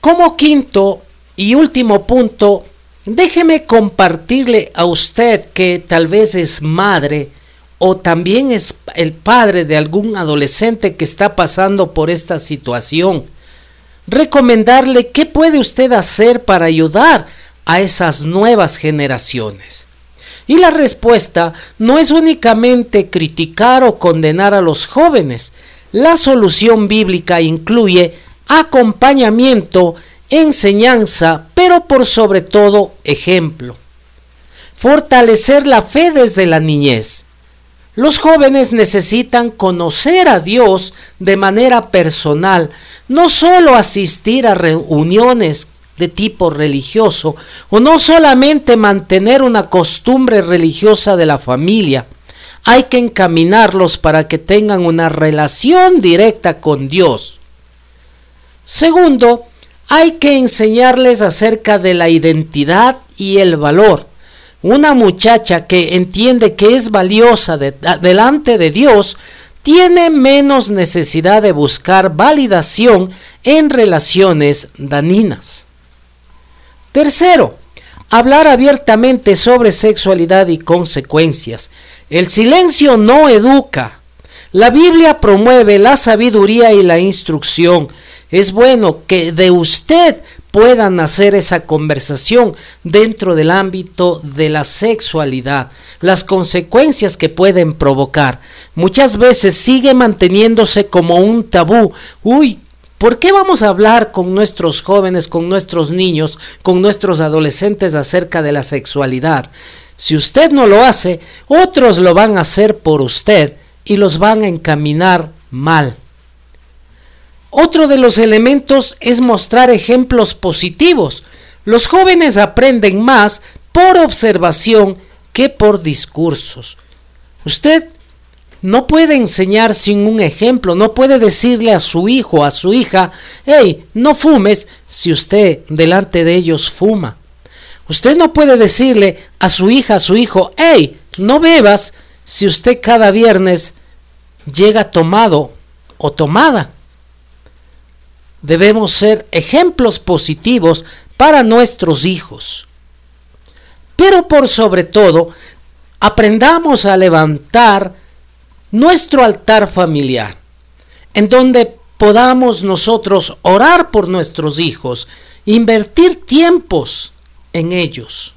Como quinto y último punto, déjeme compartirle a usted que tal vez es madre o también es el padre de algún adolescente que está pasando por esta situación. Recomendarle qué puede usted hacer para ayudar a esas nuevas generaciones. Y la respuesta no es únicamente criticar o condenar a los jóvenes. La solución bíblica incluye acompañamiento, enseñanza, pero por sobre todo ejemplo. Fortalecer la fe desde la niñez. Los jóvenes necesitan conocer a Dios de manera personal, no solo asistir a reuniones de tipo religioso o no solamente mantener una costumbre religiosa de la familia. Hay que encaminarlos para que tengan una relación directa con Dios. Segundo, hay que enseñarles acerca de la identidad y el valor. Una muchacha que entiende que es valiosa delante de Dios tiene menos necesidad de buscar validación en relaciones dañinas. Tercero, hablar abiertamente sobre sexualidad y consecuencias. El silencio no educa. La Biblia promueve la sabiduría y la instrucción. Es bueno que de usted pueda nacer esa conversación dentro del ámbito de la sexualidad, las consecuencias que pueden provocar. Muchas veces sigue manteniéndose como un tabú. ¿Por qué vamos a hablar con nuestros jóvenes, con nuestros niños, con nuestros adolescentes acerca de la sexualidad? Si usted no lo hace, otros lo van a hacer por usted y los van a encaminar mal. Otro de los elementos es mostrar ejemplos positivos. Los jóvenes aprenden más por observación que por discursos. Usted no puede enseñar sin un ejemplo, no puede decirle a su hijo, a su hija, hey, no fumes, si usted delante de ellos fuma. Usted no puede decirle a su hija, a su hijo, hey, no bebas, si usted cada viernes llega tomado o tomada. Debemos ser ejemplos positivos para nuestros hijos. Pero por sobre todo, aprendamos a levantar nuestro altar familiar, en donde podamos nosotros orar por nuestros hijos, invertir tiempos en ellos,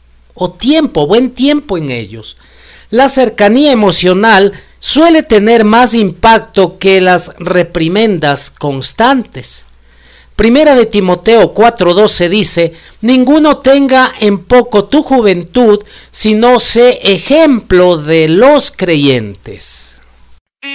buen tiempo en ellos. La cercanía emocional suele tener más impacto que las reprimendas constantes. Primera de Timoteo 4:12 dice, ninguno tenga en poco tu juventud, sino sé ejemplo de los creyentes.